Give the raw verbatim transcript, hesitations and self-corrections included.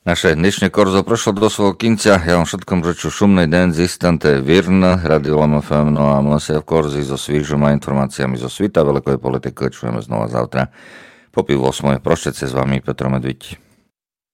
Naše dnešné korzo prošlo do svojho kinca. Ja vám všetkom žeču šumnej den, zistante virn, Radio Lom ef em, no a my sa v korzi so svížom a informáciami zo svita veľkej politiky čujeme znova zautra. Po pів восьмої. Prošťate s vami Petro Medviť.